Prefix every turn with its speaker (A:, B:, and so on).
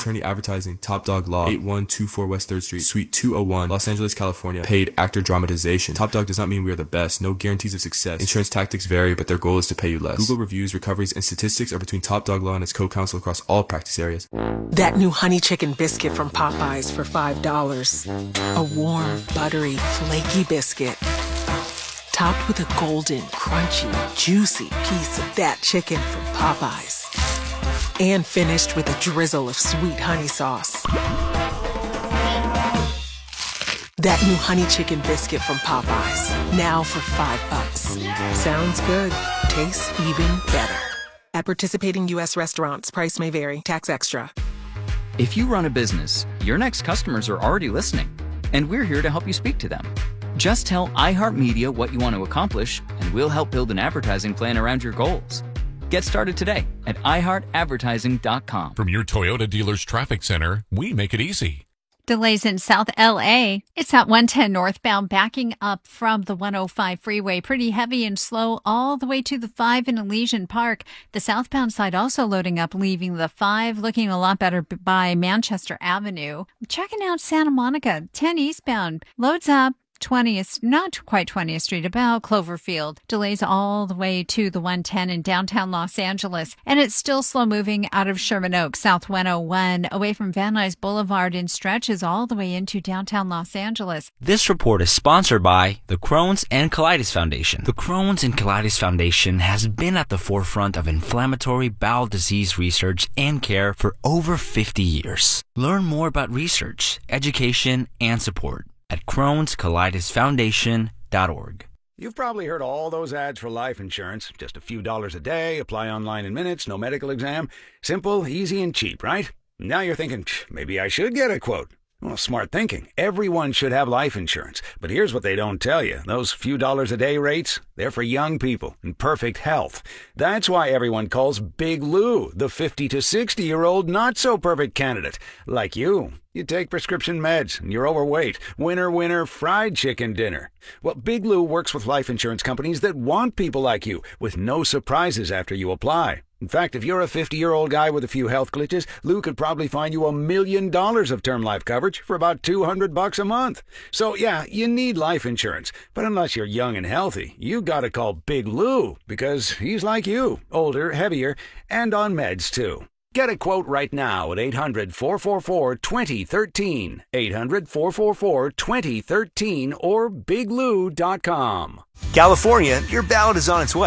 A: Attorney Advertising, Top Dog Law, 8124 West 3rd Street, Suite 201, Los Angeles, California. Paid actor dramatization. Top Dog does not mean we are the best. No guarantees of success. Insurance tactics vary, but their goal is to pay you less. Google reviews, recoveries, and statistics are between Top Dog Law and its co-counsel across all practice areas.
B: That new honey chicken biscuit from Popeyes for $5. A warm, buttery, flaky biscuit. Topped with a golden, crunchy, juicy piece of that chicken from Popeyes. And finished with a drizzle of sweet honey sauce. That new honey chicken biscuit from Popeyes. Now for $5. Sounds good. Tastes even better. At participating U.S. restaurants, price may vary. Tax extra.
C: If you run a business, your next customers are already listening, and we're here to help you speak to them. Just tell iHeartMedia what you want to accomplish, and we'll help build an advertising plan around your goals. Get started today at iHeartAdvertising.com.
D: From your Toyota dealer's traffic center, we make it easy.
E: Delays in South LA. It's at 110 northbound, backing up from the 105 freeway. Pretty heavy and slow all the way to the 5 in Elysian Park. The southbound side also loading up, leaving the 5 looking a lot better by Manchester Avenue. Checking out Santa Monica, 10 eastbound. Loads up. 20th, not quite 20th Street, about Cloverfield. Delays all the way to the 110 in downtown Los Angeles. And it's still slow moving out of Sherman Oaks, South 101, away from Van Nuys Boulevard in stretches all the way into downtown Los Angeles.
F: This report is sponsored by the Crohn's and Colitis Foundation. The Crohn's and Colitis Foundation has been at the forefront of inflammatory bowel disease research and care for over 50 years. Learn more about research, education, and support at Crohn'sColitisFoundation.org.
G: You've probably heard all those ads for life insurance. Just a few dollars a day, apply online in minutes, no medical exam. Simple, easy, and cheap, right? Now you're thinking, maybe I should get a quote. Well, smart thinking. Everyone should have life insurance. But here's what they don't tell you. Those few dollars a day rates, they're for young people in perfect health. That's why everyone calls Big Lou the 50 to 60-year-old not-so-perfect candidate. Like you. You take prescription meds, and you're overweight. Winner, winner, fried chicken dinner. Well, Big Lou works with life insurance companies that want people like you, with no surprises after you apply. In fact, if you're a 50-year-old guy with a few health glitches, Lou could probably find you $1 million of term life coverage for about $200 a month. So, yeah, you need life insurance. But unless you're young and healthy, you gotta call Big Lou, because he's like you, older, heavier, and on meds, too. Get a quote right now at 800-444-2013, 800-444-2013, or biglou.com.
H: California, your ballot is on its way.